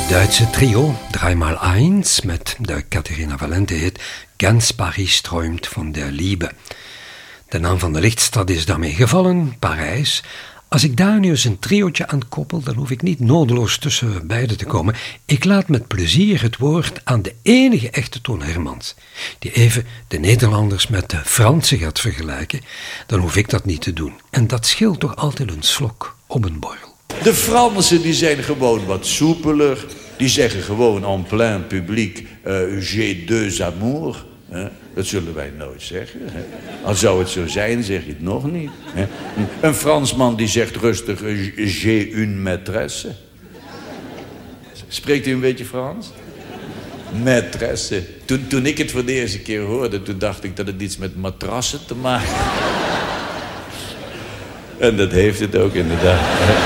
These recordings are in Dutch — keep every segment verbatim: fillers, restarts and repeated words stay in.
Duitse trio dreimal eins met de Caterina Valente hit Ganz Paris träumt von der Liebe. De naam van de lichtstad is daarmee gevallen, Parijs. Als ik daar nu eens een triootje aan koppel, dan hoef ik niet nodeloos tussen beiden te komen. Ik laat met plezier het woord aan de enige echte Toon Hermans, die even de Nederlanders met de Fransen gaat vergelijken. Dan hoef ik dat niet te doen. En dat scheelt toch altijd een slok op een borrel. De Fransen die zijn gewoon wat soepeler. Die zeggen gewoon en plein publiek, uh, j'ai deux amours. Hè? Dat zullen wij nooit zeggen. Hè? Al zou het zo zijn, zeg je het nog niet. Hè? Een Fransman die zegt rustig, j'ai une maîtresse. Spreekt u een beetje Frans? Maîtresse. Toen, toen ik het voor de eerste keer hoorde, toen dacht ik dat het iets met matrassen te maken had. En dat heeft het ook inderdaad.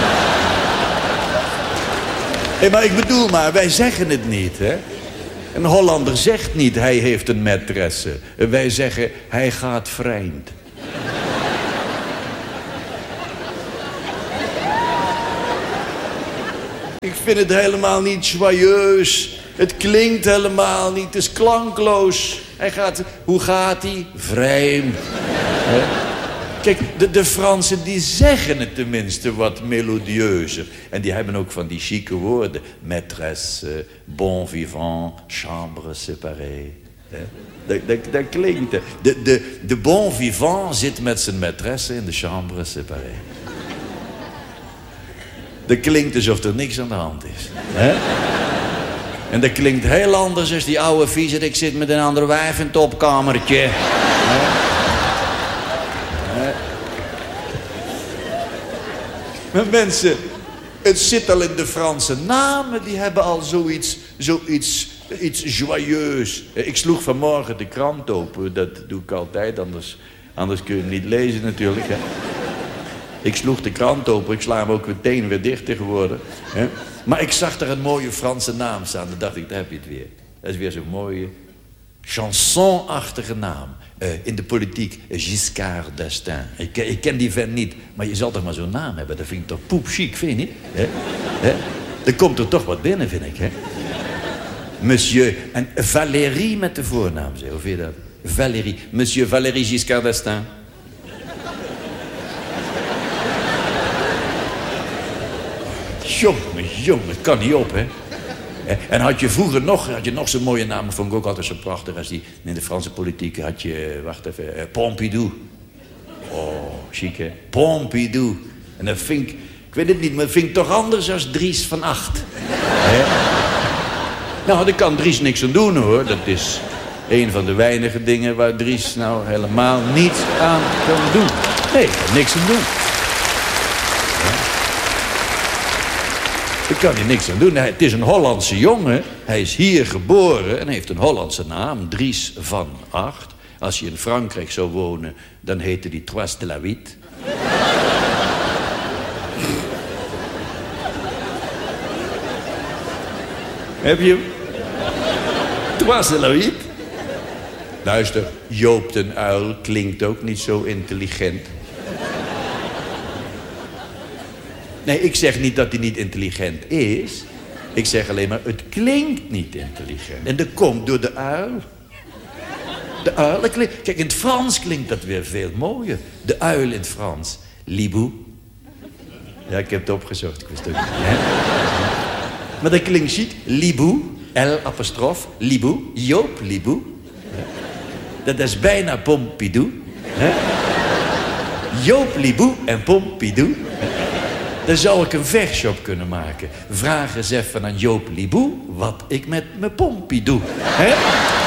Hey, maar ik bedoel maar, wij zeggen het niet, hè? Een Hollander zegt niet, hij heeft een maîtresse. Wij zeggen, hij gaat vreemd. Ik vind het helemaal niet joyeus. Het klinkt helemaal niet, het is klankloos. Hij gaat, hoe gaat hij? Vreemd. He? Kijk, de, de Fransen die zeggen het tenminste wat melodieuzer. En die hebben ook van die chique woorden. Maîtresse, bon vivant, chambre séparée. Dat, dat, dat klinkt. De, de, de bon vivant zit met zijn maîtresse in de chambre séparée. Dat klinkt alsof er niks aan de hand is. Hè? En dat klinkt heel anders als die oude vieze. Ik zit met een andere wijf in het opkamertje. Hè? Maar mensen, het zit al in de Franse namen. Die hebben al zoiets, zoiets iets joyeus. Ik sloeg vanmorgen de krant open. Dat doe ik altijd, anders, anders kun je hem niet lezen natuurlijk. Hè. Ik sloeg de krant open. Ik sla hem ook meteen weer dicht tegenwoordig. Hè. Maar ik zag er een mooie Franse naam staan. Dan dacht ik, daar heb je het weer. Dat is weer zo'n mooie chansonachtige naam. Uh, in de politiek, Giscard d'Estaing. Ik, ik ken die vent niet, maar je zal toch maar zo'n naam hebben. Dat vind ik toch poepchic, vind je niet? He? He? Er komt er toch wat binnen, vind ik. Hè? Monsieur, en Valérie met de voornaam, zeg. Hoe vind je dat? Valérie, Monsieur Valérie Giscard d'Estaing. Jongen, jongen, het kan niet op, hè? En had je vroeger nog, had je nog zo'n mooie namen, vond ik ook altijd zo prachtig als die in de Franse politiek had je, wacht even, uh, Pompidou. Oh, chic hè, Pompidou. En dat vind ik, ik weet het niet, maar dat vind ik toch anders als Dries van Acht. He? Nou, daar kan Dries niks aan doen hoor, dat is een van de weinige dingen waar Dries nou helemaal niets aan kan doen. Nee, niks aan doen. Daar kan hij niks aan doen. Het is een Hollandse jongen. Hij is hier geboren en heeft een Hollandse naam. Dries van Acht. Als je in Frankrijk zou wonen, dan heette hij Trois de la Huit. Heb je hem? Trois de la Huit? Luister, Joop den Uyl klinkt ook niet zo intelligent. Nee, ik zeg niet dat hij niet intelligent is. Ik zeg alleen maar, het klinkt niet intelligent. En dat komt door de uil. De uil, dat klinkt... Kijk, in het Frans klinkt dat weer veel mooier. De uil in het Frans. Libou. Ja, ik heb het opgezocht, ik wist het ook niet. Hè? Maar dat klinkt chic. Libou, L apostrof, Libou, Joop Libou. Dat is bijna Pompidou. Hè? Joop Libou en Pompidou. Dan zou ik een versje op kunnen maken. Vraag eens even aan Joop Libou wat ik met mijn Pompidou. Hè?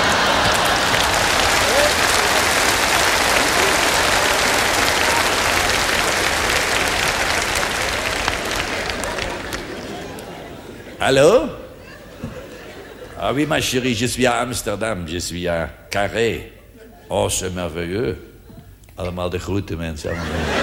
Hallo? Ah oui, ma chérie, je suis à Amsterdam. Je suis à Carré. Oh, c'est merveilleux. Allemaal de groeten, mensen. Allemaal de...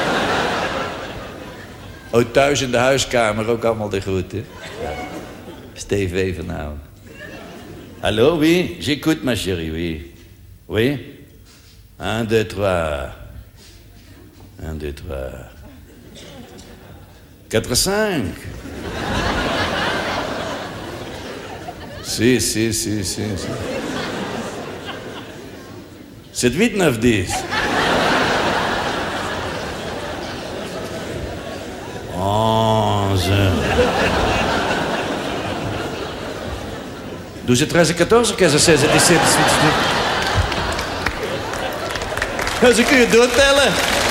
Oh, thuis in de huiskamer ook allemaal de groeten. Ja. Steve vanavond. Hallo, oui? J'écoute, ma chérie, oui. Oui? Un, deux, trois. Un, deux, trois. Quatre, cinq. Si, si, si, si. si. C'est huit, neuf, dix. onze. douze, treize, quatorze, quinze, seize, dix-sept, dix-huit, dix-neuf. Ze kun je doortellen.